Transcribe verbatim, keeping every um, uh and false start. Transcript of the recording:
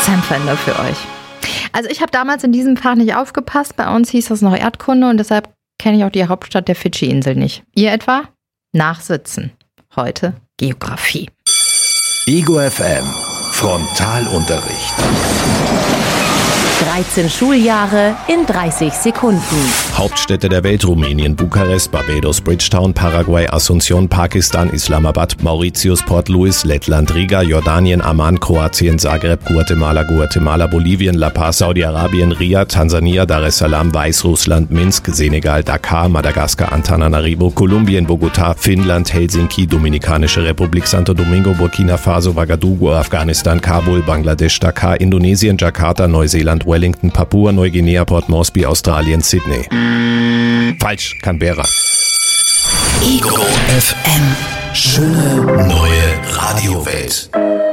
Akzentwender für euch. Also ich habe damals in diesem Fach nicht aufgepasst. Bei uns hieß das noch Erdkunde und deshalb kenne ich auch die Hauptstadt der Fidschi-Insel nicht. Ihr etwa? Nachsitzen. Heute Geografie. Ego F M. Frontalunterricht. dreizehn Schuljahre in dreißig Sekunden. Hauptstädte der Welt: Rumänien, Bukarest, Barbados, Bridgetown, Paraguay, Asunción, Pakistan, Islamabad, Mauritius, Port Louis, Lettland, Riga, Jordanien, Amman, Kroatien, Zagreb, Guatemala, Guatemala, Bolivien, La Paz, Saudi-Arabien, Riyadh, Tansania, Dar es Salaam, Weißrussland, Minsk, Senegal, Dakar, Madagaskar, Antananarivo, Kolumbien, Bogotá, Finnland, Helsinki, Dominikanische Republik, Santo Domingo, Burkina Faso, Ouagadougou, Afghanistan, Kabul, Bangladesch, Dakar, Indonesien, Jakarta, Neuseeland, Wellington, Papua Neuguinea, Port Moresby, Australien, Sydney. Falsch, Canberra. Ego F M. Schöne neue Radiowelt.